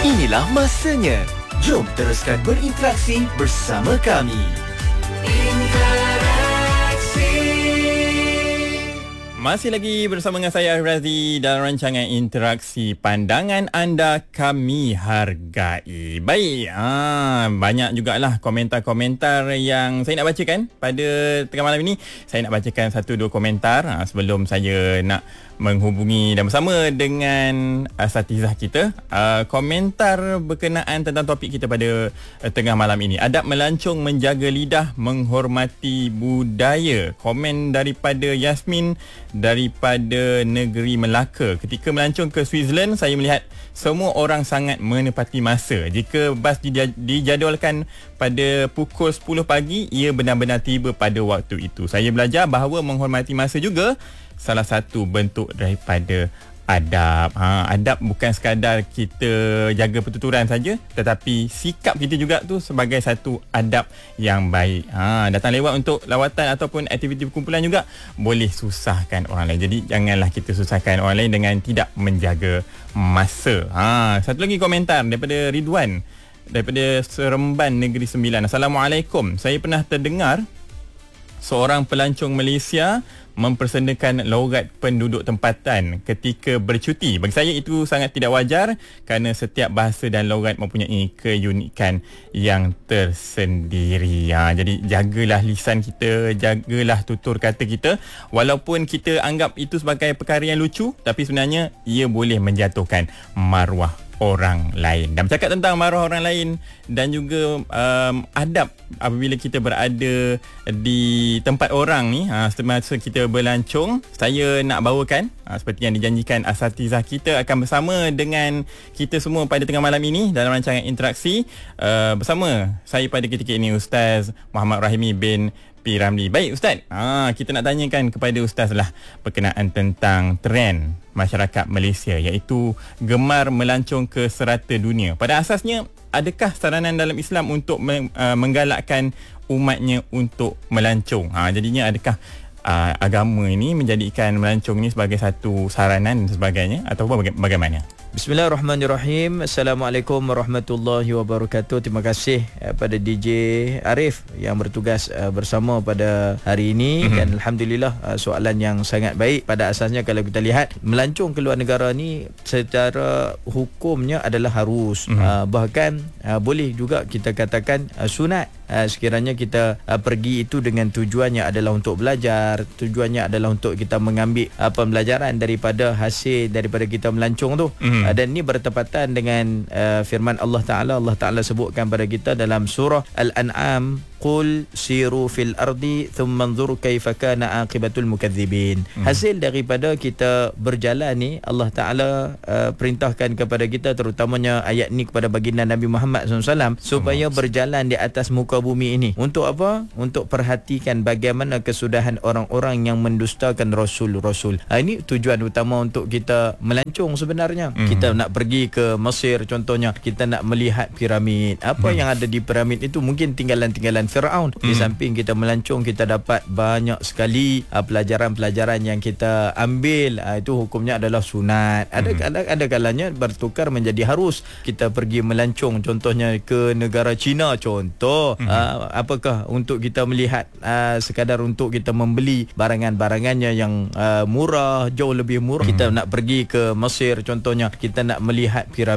Inilah masanya. Jom teruskan berinteraksi bersama kami. Masih lagi bersama dengan saya Razi dalam rancangan interaksi. Pandangan anda kami hargai. Baik, banyak jugalah komentar-komentar yang saya nak bacakan pada tengah malam ini. Saya nak bacakan 1-2 komentar sebelum saya nak menghubungi dan bersama dengan asatizah kita. Komentar berkenaan tentang topik kita pada tengah malam ini. Adab melancong, menjaga lidah, menghormati budaya. Komen daripada Yasmin daripada negeri Melaka. Ketika melancong ke Switzerland, saya melihat semua orang sangat menepati masa. Jika bas dijadualkan pada pukul 10 pagi, ia benar-benar tiba pada waktu itu. Saya belajar bahawa menghormati masa juga salah satu bentuk daripada adab. Adab bukan sekadar kita jaga pertuturan saja, tetapi sikap kita juga tu sebagai satu adab yang baik. Datang lewat untuk lawatan ataupun aktiviti perkumpulan juga boleh susahkan orang lain. Jadi janganlah kita susahkan orang lain dengan tidak menjaga masa. Satu lagi komentar daripada Ridwan daripada Seremban Negeri Sembilan. Assalamualaikum. Saya pernah terdengar seorang pelancong Malaysia mempersendakan logat penduduk tempatan ketika bercuti. Bagi saya itu sangat tidak wajar kerana setiap bahasa dan logat mempunyai keunikan yang tersendiri. Jadi jagalah lisan kita, jagalah tutur kata kita. Walaupun kita anggap itu sebagai perkara yang lucu, tapi sebenarnya ia boleh menjatuhkan maruah orang lain. Dan bercakap tentang maruah orang lain dan juga adab apabila kita berada di tempat orang ni, semasa kita berlancong, saya nak bawakan seperti yang dijanjikan asatizah kita akan bersama dengan kita semua pada tengah malam ini dalam rancangan interaksi bersama saya pada ketika ini Ustaz Muhammad Rahimi bin P. Ramli. Baik Ustaz, kita nak tanyakan kepada Ustaz lah berkenaan tentang trend masyarakat Malaysia iaitu gemar melancong ke serata dunia. Pada asasnya, adakah saranan dalam Islam untuk menggalakkan umatnya untuk melancong? Jadinya adakah agama ini menjadikan melancong ini sebagai satu saranan dan sebagainya atau bagaimana? Bismillahirrahmanirrahim. Assalamualaikum warahmatullahi wabarakatuh. Terima kasih pada DJ Arif yang bertugas bersama pada hari ini. Dan Alhamdulillah soalan yang sangat baik. Pada asasnya kalau kita lihat melancong ke luar negara ni secara hukumnya adalah harus. Bahkan boleh juga kita katakan sunat. Sekiranya kita pergi itu dengan tujuannya adalah untuk belajar, tujuannya adalah untuk kita mengambil pembelajaran daripada hasil daripada kita melancong tu. Dan ini bertepatan dengan firman Allah Ta'ala. Allah Ta'ala sebutkan pada kita dalam surah Al-An'am, Qul siru fil ardi thumma anzur kaifa kana aqibatul mukadzibin. Hasil daripada kita berjalan ni, Allah Ta'ala perintahkan kepada kita, terutamanya ayat ni kepada baginda Nabi Muhammad SAW, supaya berjalan di atas muka bumi ini. Untuk apa? Untuk perhatikan bagaimana kesudahan orang-orang yang mendustakan Rasul-Rasul. Ini tujuan utama untuk kita melancong sebenarnya. Kita nak pergi ke Mesir contohnya, kita nak melihat piramid. Apa yang ada di piramid itu mungkin tinggalan-tinggalan Firaun. Di samping kita melancong, kita dapat banyak sekali pelajaran-pelajaran yang kita ambil. Itu hukumnya adalah sunat. Ada kalanya bertukar menjadi harus. Kita pergi melancong contohnya ke negara China contoh. Apakah untuk kita melihat sekadar untuk kita membeli barangan-barangannya yang murah, jauh lebih murah. Kita nak pergi ke Mesir contohnya, kita nak melihat piramid.